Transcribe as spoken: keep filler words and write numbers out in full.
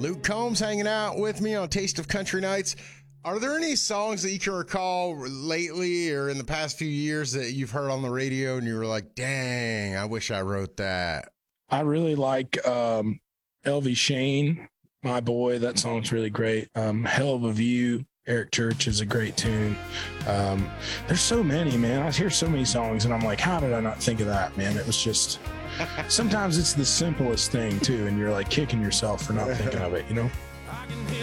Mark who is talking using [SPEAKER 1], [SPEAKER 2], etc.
[SPEAKER 1] Luke Combs hanging out with me on Taste of Country Nights. Are there any songs that you can recall lately or in the past few years that you've heard on the radio and you were like, dang, I wish I wrote that?
[SPEAKER 2] I really like um, L V Shane, My Boy. That song's really great. Um, Hell of a View, Eric Church is a great tune. Um, there's so many, man. I hear so many songs and I'm like, how did I not think of that, man? It was just, sometimes it's the simplest thing too. And you're like kicking yourself for not thinking of it, you know?